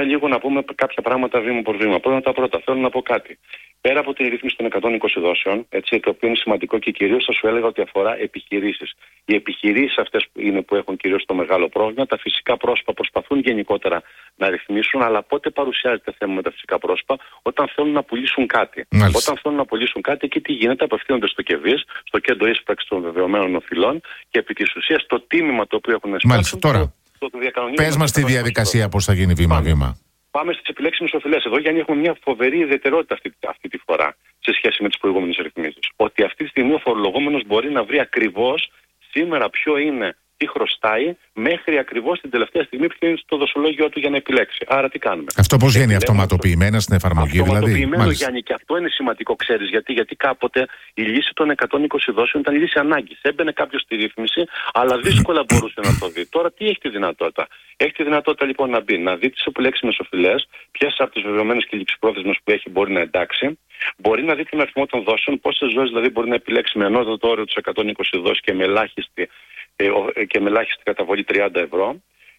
πάμε λίγο να πούμε κάποια πράγματα βήμα προς βήμα. Πρώτα, θέλω να πω κάτι. Πέρα από την ρύθμιση των 120 δόσεων, έτσι, το οποίο είναι σημαντικό και κυρίως θα σου έλεγα ότι αφορά επιχειρήσεις. Οι επιχειρήσεις αυτές που έχουν κυρίως το μεγάλο πρόβλημα, τα φυσικά πρόσωπα προσπαθούν γενικότερα να ρυθμίσουν, αλλά πότε παρουσιάζεται θέμα με τα φυσικά πρόσωπα? Όταν θέλουν να πουλήσουν κάτι. Μάλιστα. Όταν θέλουν να πουλήσουν κάτι, εκεί τι γίνεται? Απευθύνονται στο ΚΕΒΙΣ, στο Κέντρο Ίσπραξης των Βεβαιωμένων Οφειλών, και επί της ουσίας το τίμημα το οποίο έχουν εισπράξει. Τώρα, πες μας τη διαδικασία πώς θα γίνει βήμα-βήμα. Πάμε στις επιλέξιμες οφειλές. Εδώ, Γιάννη, έχουμε μια φοβερή ιδιαιτερότητα αυτή τη φορά σε σχέση με τις προηγούμενες ρυθμίσεις. Ότι αυτή τη στιγμή ο φορολογούμενος μπορεί να βρει ακριβώς σήμερα ποιο είναι, τι χρωστάει, μέχρι ακριβώς την τελευταία στιγμή ποιο είναι στο δοσολόγιο του για να επιλέξει. Άρα τι κάνουμε? Αυτό πώς γίνει? Αυτοματοποιημένα στην εφαρμογή, δηλαδή? Αυτοματοποιημένο, Γιάννη, και αυτό είναι σημαντικό, ξέρεις γιατί? Γιατί κάποτε η λύση των 120 δόσεων ήταν λύση ανάγκης. Έμπαινε κάποιος στη ρύθμιση, αλλά δύσκολα μπορούσε να το δει. Τώρα τι έχει τη δυνατότητα? Έχει τη δυνατότητα λοιπόν να μπει, να δει τις επιλέξιμες οφειλές, ποιες από τις βεβαιωμένες και ληψιπρόθεσμες που έχει μπορεί να εντάξει. Μπορεί να δει τον αριθμό των δόσεων, πόσες ζωές δηλαδή μπορεί να επιλέξει με ανώτατο όριο τους 120 δόσεις και με ελάχιστη καταβολή 30 ευρώ.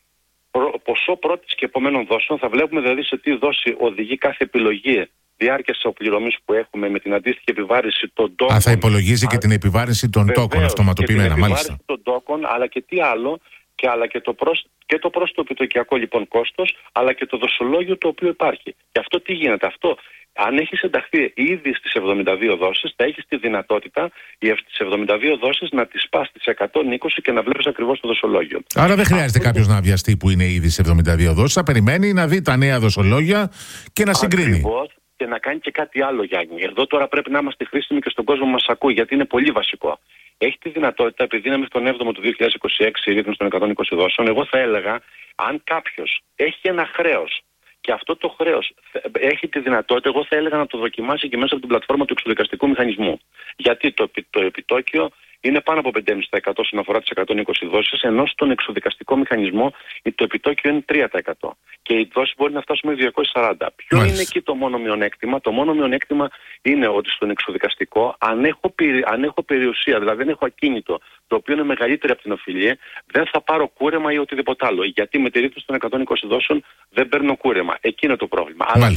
Ποσό πρώτης και επομένων δόσεων, θα βλέπουμε δηλαδή σε τι δόση οδηγεί κάθε επιλογή διάρκειας της αποπληρωμής που έχουμε με την αντίστοιχη επιβάρυνση των τόκων. Θα υπολογίζει και την επιβάρυνση των τόκων αυτοματοποιημένα, μάλιστα. Την επιβάρυνση των τόκων, αλλά και τι άλλο, αλλά και το πρόσθετο επιτοκιακό λοιπόν κόστος, αλλά και το δοσολόγιο το οποίο υπάρχει. Και αυτό τι γίνεται? Αυτό, αν έχεις ενταχθεί ήδη στις 72 δόσεις, θα έχεις τη δυνατότητα τις 72 δόσεις να τις πας στις 120 και να βλέπεις ακριβώς το δοσολόγιο. Άρα δεν χρειάζεται κάποιος να βιαστεί που είναι ήδη στις 72 δόσεις, θα περιμένει να δει τα νέα δοσολόγια και να συγκρίνει. Ακριβώς, και να κάνει και κάτι άλλο, Γιάννη. Εδώ τώρα πρέπει να είμαστε χρήσιμοι και στον κόσμο που μας ακούει, γιατί είναι πολύ βασικό. Έχει τη δυνατότητα, επειδή είναι μέχρι τον 7ο του 2026 η ρύθμιση των 120 δόσεων, εγώ θα έλεγα, αν κάποιος έχει ένα χρέος και αυτό το χρέος έχει τη δυνατότητα, εγώ θα έλεγα να το δοκιμάσει και μέσα από την πλατφόρμα του εξοδικαστικού μηχανισμού. Γιατί το επιτόκιο είναι πάνω από 5,5% όσον αφορά τις 120 δόσεις, ενώ στον εξοδικαστικό μηχανισμό το επιτόκιο είναι 3%. Και η δόση μπορεί να φτάσει μέχρι 240. Ποιο είναι εκεί το μόνο μειονέκτημα? Το μόνο μειονέκτημα είναι ότι στον εξοδικαστικό, αν έχω περιουσία, δηλαδή δεν έχω ακίνητο, το οποίο είναι μεγαλύτερο από την οφειλή, δεν θα πάρω κούρεμα ή οτιδήποτε άλλο. Γιατί με τη ρύθμιση των 120 δόσεων δεν παίρνω κούρεμα. Εκεί είναι το πρόβλημα. Αλλά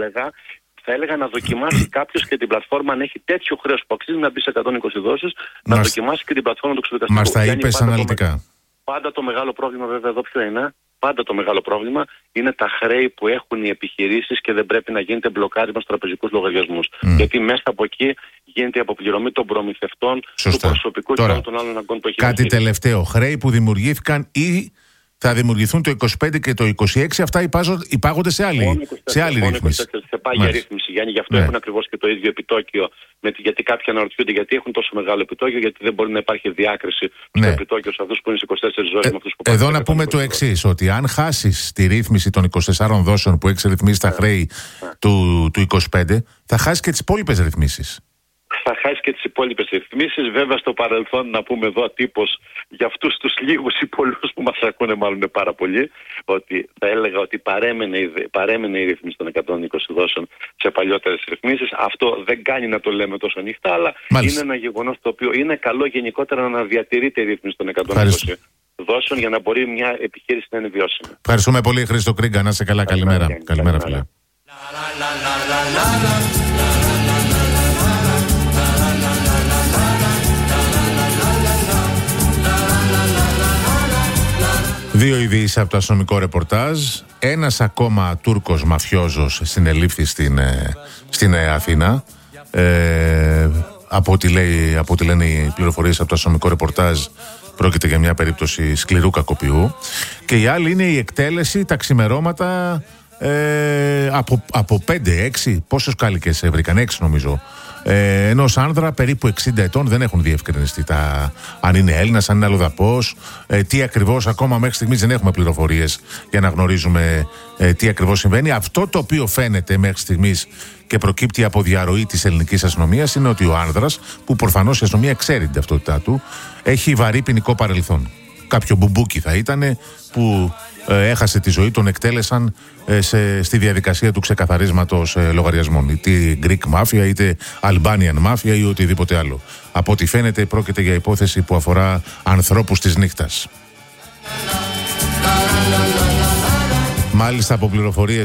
θα έλεγα να δοκιμάσει κάποιος και την πλατφόρμα, αν έχει τέτοιο χρέος που αξίζει να μπει σε 120 δόσεις, να δοκιμάσει και την πλατφόρμα του εξοδικαστικού. Μας τα είπες αναλυτικά. Πάντα το μεγάλο πρόβλημα, βέβαια, εδώ ποιο είναι? Πάντα το μεγάλο πρόβλημα είναι τα χρέη που έχουν οι επιχειρήσεις και δεν πρέπει να γίνεται μπλοκάρισμα στους τραπεζικούς λογαριασμούς. Γιατί μέσα από εκεί γίνεται η αποπληρωμή των προμηθευτών, του προσωπικού και όλων των άλλων αναγκών που έχει. Κάτι τελευταίο. Χρέη που δημιουργήθηκαν ή θα δημιουργηθούν το 25 και το 26, αυτά υπάγονται σε άλλη ρύθμιση. Σε πάγια ρύθμιση, Γιάννη, γι' αυτό έχουν ακριβώς και το ίδιο επιτόκιο. Γιατί κάποιοι αναρωτιούνται γιατί έχουν τόσο μεγάλο επιτόκιο, γιατί δεν μπορεί να υπάρχει διάκριση στο επιτόκιο σε αυτούς που είναι σε 24 ζωές με αυτούς που Εδώ να πούμε το εξής, ότι αν χάσεις τη ρύθμιση των 24 δόσεων που έχεις ρυθμίσει τα χρέη του 25, θα χάσεις και τις υπόλοιπες ρυθμίσεις. Θα χάσει και τις υπόλοιπες ρυθμίσεις. Βέβαια, στο παρελθόν, να πούμε εδώ ατύπως για αυτούς τους λίγους ή πολλούς που μας ακούνε, μάλλον είναι πάρα πολλοί, ότι θα έλεγα ότι παρέμενε η ρύθμιση των 120 δόσεων σε παλιότερες ρυθμίσεις. Αυτό δεν κάνει να το λέμε τόσο ανοιχτά, αλλά είναι ένα γεγονός το οποίο είναι καλό γενικότερα να διατηρείται η ρύθμιση των 120 δόσεων για να μπορεί μια επιχείρηση να είναι βιώσιμη. Ευχαριστούμε πολύ, Χρήστο Κρίγκα. Να είσαι καλά. Καλημέρα. Καλημέρα, φίλε. 2 ειδήσεις από το αστυνομικό ρεπορτάζ. Ένας ακόμα Τούρκος μαφιόζος συνελήφθη στην Αθήνα. Από ό,τι λένε οι πληροφορίες από το αστυνομικό ρεπορτάζ, πρόκειται για μια περίπτωση σκληρού κακοποιού. Και η άλλη είναι η εκτέλεση τα ξημερώματα από 5-6, πόσες κάλικες βρήκαν, 6 νομίζω, ενός άνδρα περίπου 60 ετών. Δεν έχουν διευκρινιστεί αν είναι Έλληνας, αν είναι αλλοδαπός, τι ακριβώς. Ακόμα μέχρι στιγμής δεν έχουμε πληροφορίες για να γνωρίζουμε τι ακριβώς συμβαίνει. Αυτό το οποίο φαίνεται μέχρι στιγμής και προκύπτει από διαρροή της ελληνικής αστυνομίας είναι ότι ο άνδρας, που προφανώς η αστυνομία ξέρει την ταυτότητά του, έχει βαρύ ποινικό παρελθόν. Κάποιο μπουμπούκι θα ήταν που έχασε τη ζωή, τον εκτέλεσαν στη διαδικασία του ξεκαθαρίσματος λογαριασμών. Είτε Greek Mafia, είτε Albanian Mafia ή οτιδήποτε άλλο. Από ό,τι φαίνεται πρόκειται για υπόθεση που αφορά ανθρώπους της νύχτας. Μάλιστα, από πληροφορίες